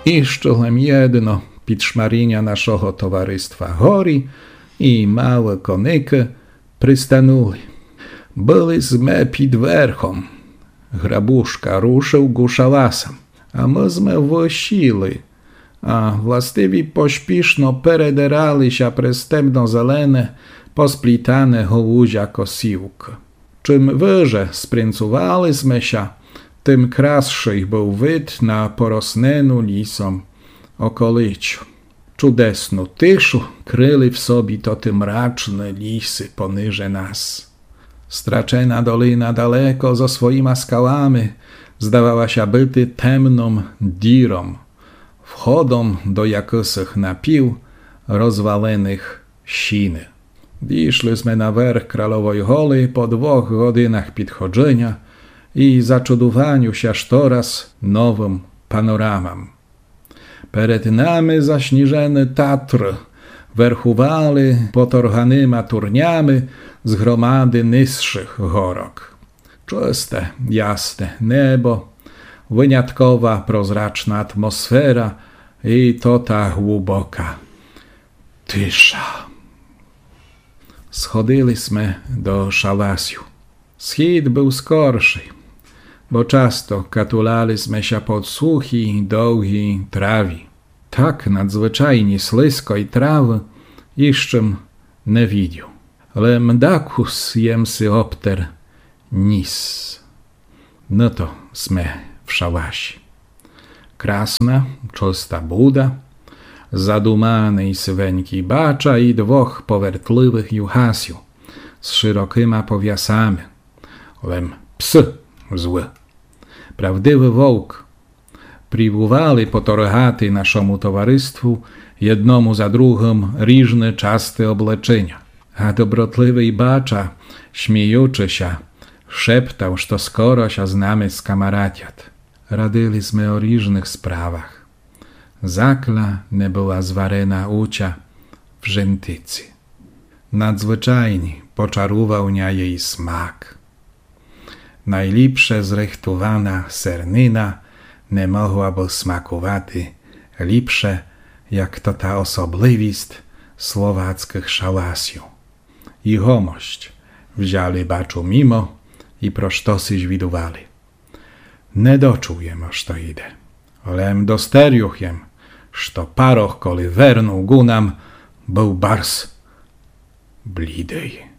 Jeszcze jedno підшмаріння нашого товариства горі і мałe koniki przystanuli. Byliśmy pід верхом. Грабушка рушив гушаласом, а ми зме висіли, а властиві поспішно передиралися през темно-зелене, посплітане голузя косівка. Чим виже спринцувалися ся, тим красший був вид на пороснену лісом околичу. Чудесну тишу kryli w sobie to te mraczne lisy poniże nas. Straczena dolina daleko za swoimi skałami zdawała się byty temną dirą, wchodą do jakosych napił rozwalonych siny. Wyszliśmy na werch Królowej Hory po 2 godzinach podchodzenia i zaczudowaniu się sztoraz nowym panoramam. Перед нами заśnieżone Tatry werchowali potorganymi turniami z gromady niższych gorok. Czyste, jasne niebo, wyjątkowa, prozraczna atmosfera i to ta głęboka cisza. Schodziliśmy do szałasiu. Schід był skorszy, bo często katulaliśmy się pod suchi, długi trawi. Tak nadzwyczajnie śliskiej trawy jeszcze nie widział. Ale mdakus jemsy opter nis. No to sme w szałasi. Krasna, czysta buda, zadumany i syweńki bacza i 2 powertliwych juhasiów z szerokima powiasami. Lem psy zły. Prawdziwy wołk. Priwuwali potorgaty naszemu towarystwu jednomu za drugim różne czaste obleczenia. A dobrotliwy bacza, śmiejący się, szeptał, że skoro się znamy z kamaratiat. Radiliśmy o różnych sprawach. Zakla nie była zwarena ucia w rzętycy. Nadzwyczajnie poczarował nia jej smak. Najlepsze zrechtowana sernina nie mogłaby smakowaty lepsze, jak to ta osobliwość słowackich szałasiów. I homość wzięli baczu mimo i prosztosy zwidowali. Nie doczułem, aż to idę, alem dosteriuchem, że paroch, koli wernął gunam, był bars blidej.